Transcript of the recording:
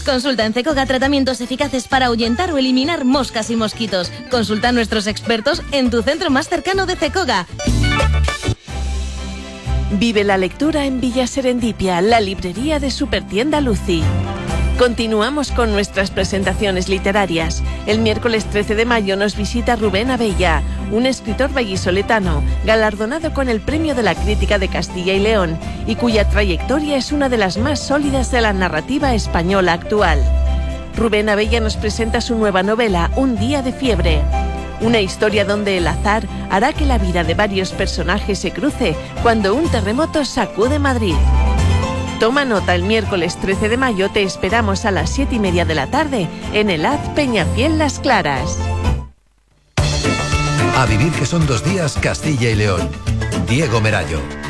Consulta en Cecoga tratamientos eficaces para ahuyentar o eliminar moscas y mosquitos. Consulta a nuestros expertos en tu centro más cercano de Cecoga. Vive la lectura en Villa Serendipia, la librería de Supertienda Lucy. Continuamos con nuestras presentaciones literarias. El miércoles 13 de mayo nos visita Rubén Abella, un escritor vallisoletano, galardonado con el Premio de la Crítica de Castilla y León, y cuya trayectoria es una de las más sólidas de la narrativa española actual. Rubén Abella nos presenta su nueva novela, Un día de fiebre. Una historia donde el azar hará que la vida de varios personajes se cruce cuando un terremoto sacude Madrid. Toma nota, el miércoles 13 de mayo te esperamos a las 7:30 de la tarde en el Az Peñafiel Las Claras. A vivir que son 2 días Castilla y León. Diego Merayo.